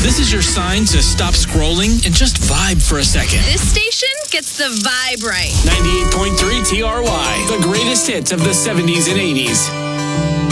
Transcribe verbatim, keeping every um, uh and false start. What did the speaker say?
This is your sign to stop scrolling and just vibe for a second. This station gets the vibe right. ninety-eight point three T R Y, the greatest hits of the seventies and eighties.